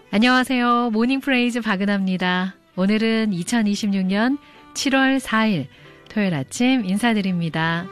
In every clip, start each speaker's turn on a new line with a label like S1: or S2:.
S1: 안녕하세요. 모닝 프레이즈 박은하입니다. 오늘은 2026년 7월 4일 토요일 아침 인사드립니다.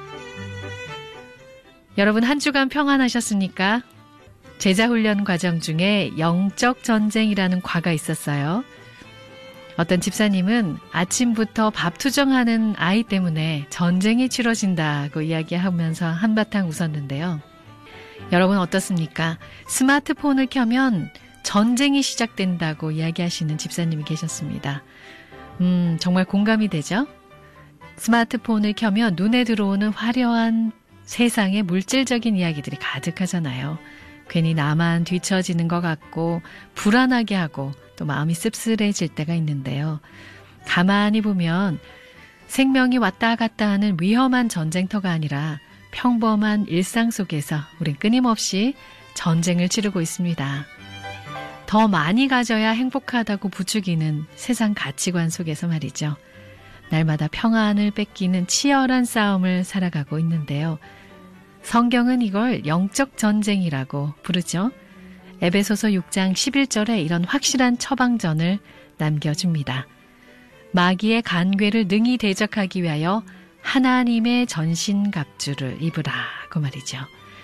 S1: 여러분 한 주간 평안하셨습니까? 제자훈련 과정 중에 영적 전쟁이라는 과가 있었어요. 어떤 집사님은 아침부터 밥 투정하는 아이 때문에 전쟁이 치러진다고 이야기하면서 한바탕 웃었는데요. 여러분 어떻습니까? 스마트폰을 켜면 전쟁이 시작된다고 이야기하시는 집사님이 계셨습니다. 정말 공감이 되죠? 스마트폰을 켜면 눈에 들어오는 화려한 세상의 물질적인 이야기들이 가득하잖아요. 괜히 나만 뒤처지는 것 같고 불안하게 하고 또 마음이 씁쓸해질 때가 있는데요. 가만히 보면 생명이 왔다 갔다 하는 위험한 전쟁터가 아니라 평범한 일상 속에서 우린 끊임없이 전쟁을 치르고 있습니다. 더 많이 가져야 행복하다고 부추기는 세상 가치관 속에서 말이죠. 날마다 평안을 뺏기는 치열한 싸움을 살아가고 있는데요. 성경은 이걸 영적 전쟁이라고 부르죠. 에베소서 6장 11절에 이런 확실한 처방전을 남겨줍니다. 마귀의 간궤를 능히 대적하기 위하여 하나님의 전신갑주를 입으라고 말이죠.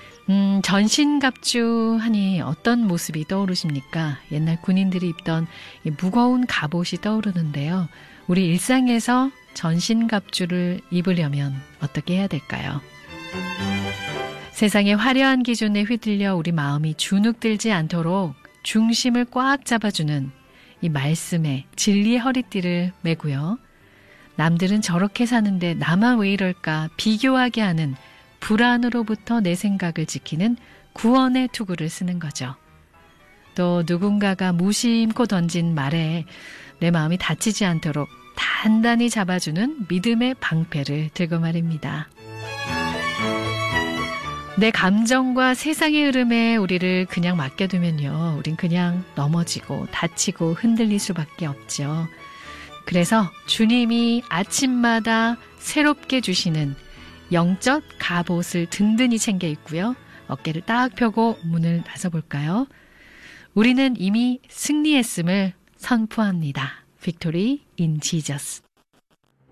S1: 전신갑주 하니 어떤 모습이 떠오르십니까? 옛날 군인들이 입던 이 무거운 갑옷이 떠오르는데요. 우리 일상에서 전신갑주를 입으려면 어떻게 해야 될까요? 세상의 화려한 기준에 휘둘려 우리 마음이 주눅들지 않도록 중심을 꽉 잡아주는 이 말씀의 진리의 허리띠를 메고요. 남들은 저렇게 사는데 나만 왜 이럴까 비교하게 하는 불안으로부터 내 생각을 지키는 구원의 투구를 쓰는 거죠. 또 누군가가 무심코 던진 말에 내 마음이 다치지 않도록 단단히 잡아주는 믿음의 방패를 들고 말입니다. 내 감정과 세상의 흐름에 우리를 그냥 맡겨두면요. 우린 그냥 넘어지고 다치고 흔들릴 수밖에 없죠. 그래서 주님이 아침마다 새롭게 주시는 영적 갑옷을 든든히 챙겨 입고요. 어깨를 딱 펴고 문을 나서볼까요? 우리는 이미 승리했음을 선포합니다. Victory in Jesus.